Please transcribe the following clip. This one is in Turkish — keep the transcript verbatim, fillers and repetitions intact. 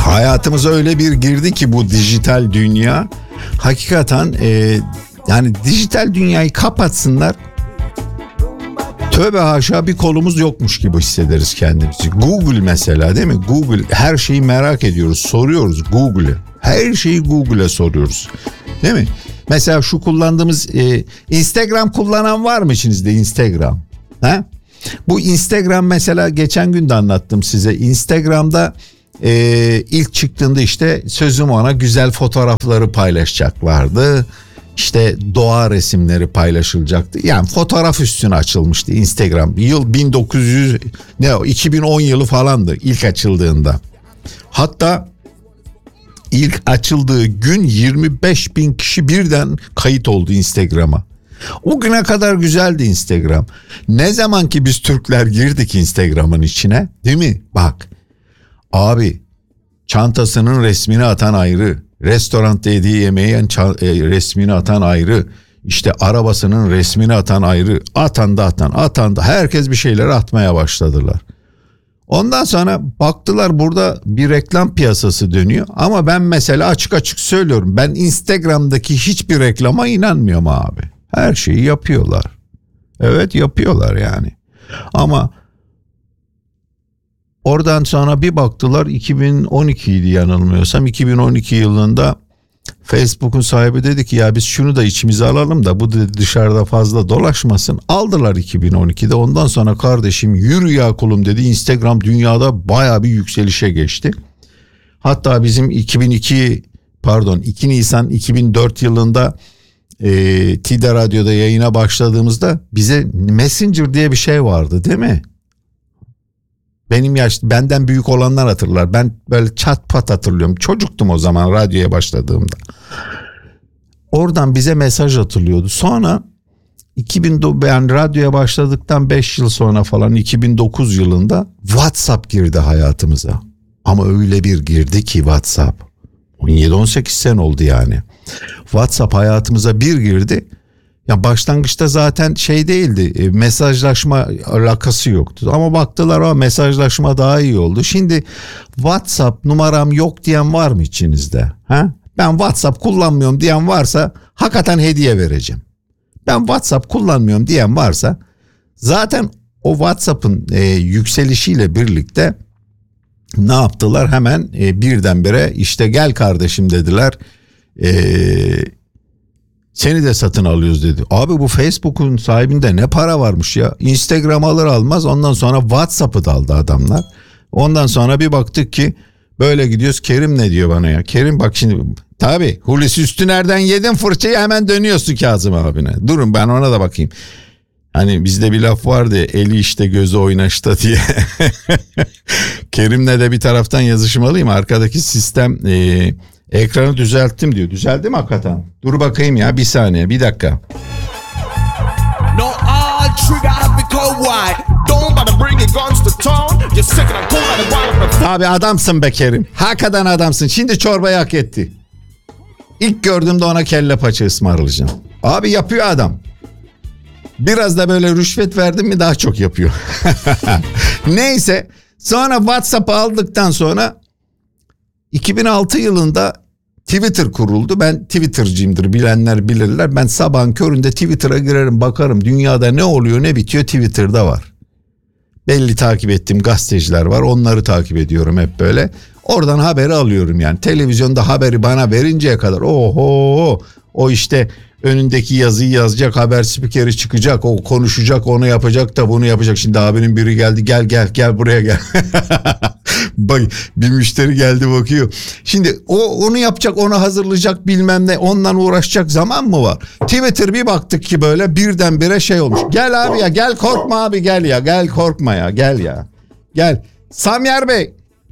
hayatımıza öyle bir girdi ki bu dijital dünya. Hakikaten e, yani dijital dünyayı kapatsınlar. Tövbe haşa bir kolumuz yokmuş gibi hissederiz kendimizi. Google mesela, değil mi? Google, her şeyi merak ediyoruz, soruyoruz Google'e. Her şeyi Google'e soruyoruz. Değil mi? Mesela şu kullandığımız e, Instagram kullanan var mı içinizde Instagram? Ha? Bu Instagram mesela geçen gün de anlattım size. Instagram'da e, ilk çıktığında işte sözüm ona güzel fotoğrafları paylaşacaklardı. İşte doğa resimleri paylaşılacaktı. Yani fotoğraf üstüne açılmıştı Instagram. Yıl bin dokuz yüz ne o iki bin on yılı falandı ilk açıldığında. Hatta ilk açıldığı gün yirmi beş bin kişi birden kayıt oldu Instagram'a. O güne kadar güzeldi Instagram. Ne zaman ki biz Türkler girdik Instagram'ın içine, değil mi? Bak abi, çantasının resmini atan ayrı, restoranda yediği yemeğin ça- e, resmini atan ayrı, işte arabasının resmini atan ayrı, atan da atan atan da herkes bir şeyleri atmaya başladılar. Ondan sonra baktılar burada bir reklam piyasası dönüyor. Ama ben mesela açık açık söylüyorum, ben Instagram'daki hiçbir reklama inanmıyorum abi. Her şeyi yapıyorlar. Evet, yapıyorlar yani. Ama oradan sonra bir baktılar, iki bin on ikiydi yanılmıyorsam, iki bin on iki yılında Facebook'un sahibi dedi ki ya biz şunu da içimize alalım da bu dedi dışarıda fazla dolaşmasın. Aldılar iki bin on ikide. Ondan sonra kardeşim yürü ya kulum dedi, Instagram dünyada baya bir yükselişe geçti. Hatta bizim iki bin iki pardon iki Nisan iki bin dört yılında e, T D Radyo'da yayına başladığımızda bize Messenger diye bir şey vardı, değil mi? Benim yaş, benden büyük olanlar hatırlar. Ben böyle çat pat hatırlıyorum. Çocuktum o zaman radyoya başladığımda. Oradan bize mesaj atılıyordu. Sonra iki bin ben radyoya başladıktan beş yıl sonra falan iki bin dokuz yılında WhatsApp girdi hayatımıza. Ama öyle bir girdi ki WhatsApp. on yedi on sekiz sene oldu yani. WhatsApp hayatımıza bir girdi. Ya başlangıçta zaten şey değildi, mesajlaşma alakası yoktu ama baktılar o mesajlaşma daha iyi oldu. Şimdi WhatsApp numaram yok diyen var mı içinizde? Ha? Ben WhatsApp kullanmıyorum diyen varsa hakikaten hediye vereceğim. Ben WhatsApp kullanmıyorum diyen varsa zaten o WhatsApp'ın e, yükselişiyle birlikte ne yaptılar? Hemen e, birdenbire işte gel kardeşim dediler. Eee Seni de satın alıyoruz dedi. Abi bu Facebook'un sahibinde ne para varmış ya. Instagram alır almaz ondan sonra WhatsApp'ı da aldı adamlar. Ondan sonra bir baktık ki böyle gidiyoruz. Kerim ne diyor bana ya? Kerim bak şimdi tabii Hulusi Üstüner'den yedin fırçayı hemen dönüyorsun Kazım abine. Durun ben ona da bakayım. Hani bizde bir laf vardı, eli işte gözü oynaşta diye. Kerim'le de bir taraftan yazışmalıyım. Arkadaki sistem... Ee, ekranı düzelttim diyor. Düzeldi mi hakikaten? Dur bakayım ya, bir saniye, bir dakika. Abi adamsın be Kerim. Hakikaten adamsın. Şimdi çorbayı hak etti. İlk gördüğümde ona kelle paça ısmarlayacağım. Abi yapıyor adam. Biraz da böyle rüşvet verdim mi daha çok yapıyor. Neyse. Sonra WhatsApp'ı aldıktan sonra iki bin altı yılında Twitter kuruldu. Ben Twitter'cıyımdır, bilenler bilirler. Ben sabahın köründe Twitter'a girerim, bakarım dünyada ne oluyor ne bitiyor Twitter'da var. Belli takip ettiğim gazeteciler var, onları takip ediyorum hep böyle. Oradan haberi alıyorum yani. Televizyonda haberi bana verinceye kadar oho o işte önündeki yazıyı yazacak, haber spikeri çıkacak, o konuşacak, onu yapacak da bunu yapacak. Şimdi abinin biri geldi, gel gel gel buraya gel. Bak bir müşteri geldi bakıyor. Şimdi o onu yapacak, onu hazırlayacak, bilmem ne, ondan uğraşacak zaman mı var? Twitter bir baktık ki böyle birdenbire şey olmuş. Gel abi ya, gel korkma abi, gel ya, gel korkma ya, gel ya. Gel. Samyer Bey